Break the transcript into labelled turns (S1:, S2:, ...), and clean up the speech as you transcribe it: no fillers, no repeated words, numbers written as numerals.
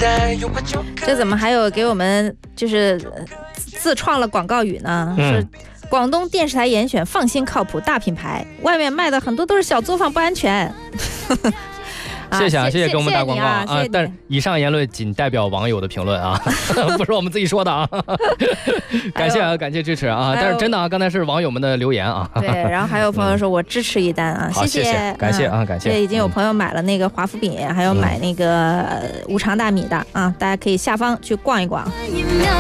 S1: 这怎么还有给我们就是自创了广告语呢？是广东电视台严选放心靠谱大品牌，外面卖的很多都是小作坊，不安全。
S2: 谢谢啊，谢谢给我们打广告
S1: 啊！
S2: 但以上言论仅代表网友的评论啊，不是我们自己说的啊。感谢啊，感谢支持啊！但是真的啊，刚才是网友们的留言啊。
S1: 对，然后还有朋友说我支持一单啊，
S2: 谢谢，感谢啊，感谢。
S1: 对，已经有朋友买了那个华夫饼，还有买那个无肠大米的啊，大家可以下方去逛一逛。